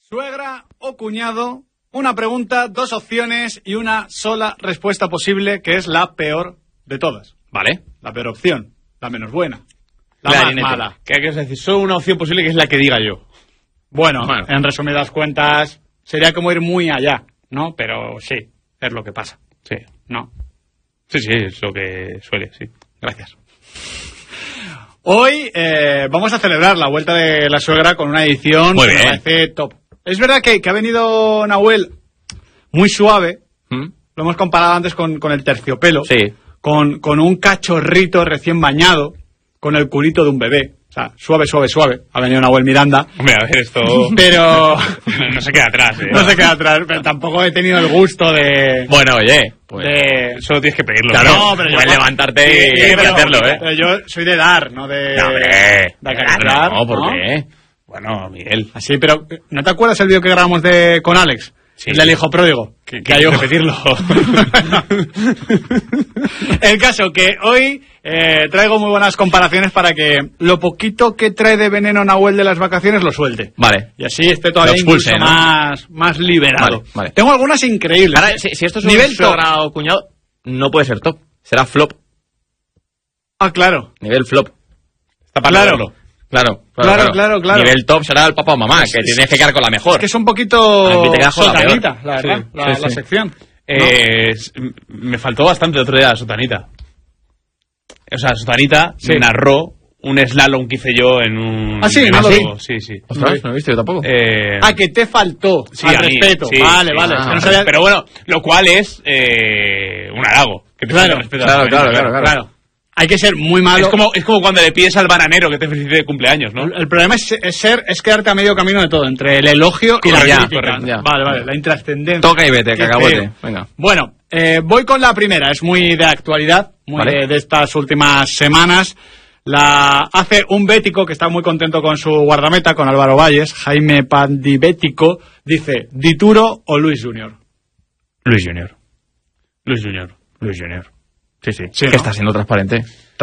Suegra o cuñado, una pregunta, dos opciones y una sola respuesta posible, que es la peor de todas. Vale. La peor opción, la menos buena, la más mala. ¿Qué hay que decir? Solo una opción posible, que es la que diga yo. Bueno, en resumidas cuentas, sería como ir muy allá, ¿no? Pero sí, es lo que pasa. Sí. ¿No? Sí, es lo que suele, sí. Gracias. Hoy vamos a celebrar la vuelta de la suegra con una edición Muy que me bien. parece top. Es verdad que ha venido Nahuel muy suave. Lo hemos comparado antes con el terciopelo. Sí. Con un cachorrito recién bañado, con el culito de un bebé. O sea, suave. Ha venido Nahuel Miranda. Hombre, a ver, esto... Pero... no se queda atrás, No se queda atrás, pero tampoco he tenido el gusto de... Bueno, oye, pues... Solo tienes que pedirlo. Claro, No, pero puedes levantarte y hacerlo, ¿eh? Pero yo soy de dar, no de... No, hombre. De acariciar, No, ¿por ¿no? qué? Bueno, Miguel. Así, pero ¿no te acuerdas el vídeo que grabamos con Alex? Sí. El del hijo pródigo. Que hay que repetirlo. El caso que hoy traigo muy buenas comparaciones para que lo poquito que trae de veneno Nahuel de las vacaciones lo suelte. Vale. Y así esté todavía Lo expulse, incluso más liberado. Vale. Tengo algunas increíbles. Ahora, si esto es un Nivel top. suegra o cuñado, no puede ser top. Será flop. Ah, claro. Nivel flop. Está para Claro. verlo. Claro. Nivel top será el papá o mamá, que tienes que quedar con la mejor. Es que es un poquito A mí te quedas con la sotanita, peor. la verdad, Sí, la sí. sección. Me faltó bastante el otro día la sotanita. O sea, sotanita Sí. narró un slalom que hice yo en un... Ah, sí, en no un lo vi. juego. Sí. Ostras, no lo he visto yo tampoco. Que te faltó Sí, al a mí, respeto. sí, Vale. sí. Es que no sabía- Pero bueno, lo cual es un halago. Que te Claro, falte respeto a la sotanita. Claro. Hay que ser muy malo. Es como cuando le pides al bananero que te felicite de cumpleaños, ¿no? El problema es quedarte a medio camino de todo, entre el elogio y la Correcto, crítica. correcto. Ya. Vale, la intrascendencia. Toca y vete, Qué cacahuete. feo. Venga. Bueno, voy con la primera, es muy de actualidad, muy Vale. de estas últimas semanas. La hace un bético que está muy contento con su guardameta, con Álvaro Valles, Jaime Pandibético, dice, ¿Dituro o Luis Junior? Luis Junior. Sí. Sí, Es ¿no? que está siendo transparente.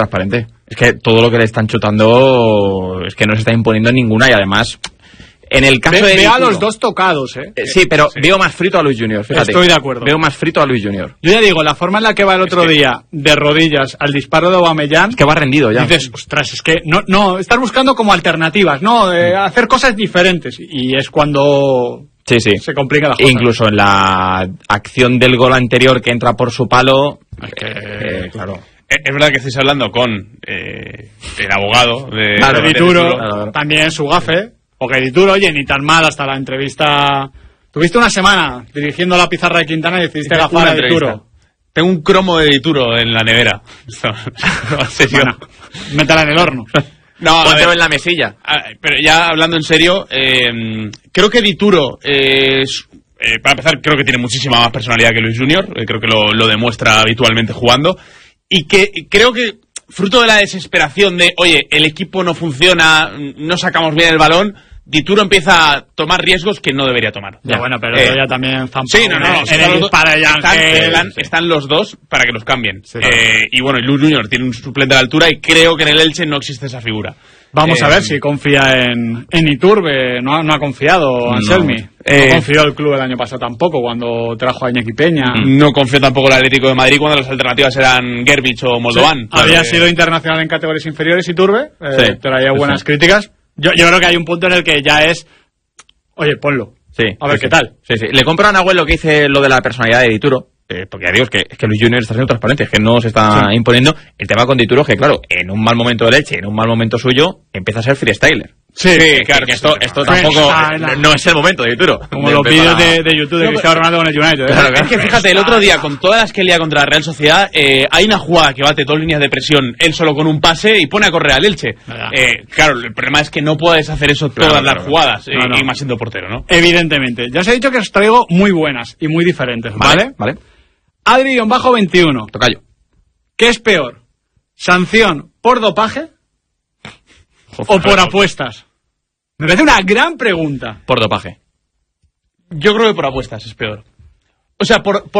Es que todo lo que le están chutando es que no se está imponiendo ninguna y además, en el caso de... Ve a Dituro- los dos tocados, ¿eh? Sí, pero veo más frito a Luis Junior, fíjate. Estoy de acuerdo. Veo más frito a Luis Junior. Yo ya digo, la forma en la que va el otro día de rodillas al disparo de Aubameyang, Es que va rendido ya. dices, ostras, es que no, estás buscando como alternativas, ¿no? Hacer cosas diferentes. Y es cuando Sí. se complica la cosa. Incluso en la acción del gol anterior que entra por su palo, claro. Es verdad que estáis hablando con el abogado de... Claro, de Dituro, claro. también su gafe, o que Dituro, oye, ni tan mal hasta la entrevista. Tuviste una semana dirigiendo la pizarra de Quintana y decidiste Hice gafar una a Dituro. Tengo un cromo de Dituro en la nevera. En serio. Bueno, métala en el horno. No, a ver, Póntelo en la mesilla. pero ya hablando en serio, creo que Dituro es... para empezar, creo que tiene muchísima más personalidad que Luis Junior. Creo que lo demuestra habitualmente jugando. Y que creo que, fruto de la desesperación de, oye, el equipo no funciona, no sacamos bien el balón, Dituro empieza a tomar riesgos que no debería tomar. Ya, bueno, pero Eh, ya también zampó Sí, no. en el disparo de Ángel. Están los dos para que los cambien. Sí. Y bueno, Luis Junior tiene un suplente a la altura y creo que en el Elche no existe esa figura. Vamos a ver si confía en Iturbe. No ha confiado Anselmi. No confió el club el año pasado tampoco, cuando trajo a Iñaki Peña. No confío tampoco en el Atlético de Madrid cuando las alternativas eran Gerbich o Moldovan. Había sido internacional en categorías inferiores Iturbe. Sí. Traía buenas críticas. Yo creo que hay un punto en el que ya es... Oye, ponlo. Sí. A ver qué tal. Sí. Le compro a Nahuel lo que dice lo de la personalidad de Dituro. Porque ya digo, es que Luis Junior está siendo transparente, es que no se está imponiendo. El tema con Dituro es que, claro, en un mal momento de leche, en un mal momento suyo, empieza a ser freestyler. Sí, Claro, que esto tampoco Freestyler. no es el momento de Dituro. Como los vídeos de YouTube de Cristiano Ronaldo con el United. Claro, Es que fíjate, el otro día, con todas las que lía contra la Real Sociedad, hay una jugada que bate dos líneas de presión, él solo con un pase y pone a correr al Elche. Claro, el problema es que no puedes hacer eso todas las jugadas, No. y más siendo portero, ¿no? Evidentemente. Ya os he dicho que os traigo muy buenas y muy diferentes, ¿vale? Vale. Adri-21. Tocayo. ¿Qué es peor? ¿Sanción por dopaje o por apuestas? Me parece una gran pregunta. Por dopaje. Yo creo que por apuestas es peor. O sea, por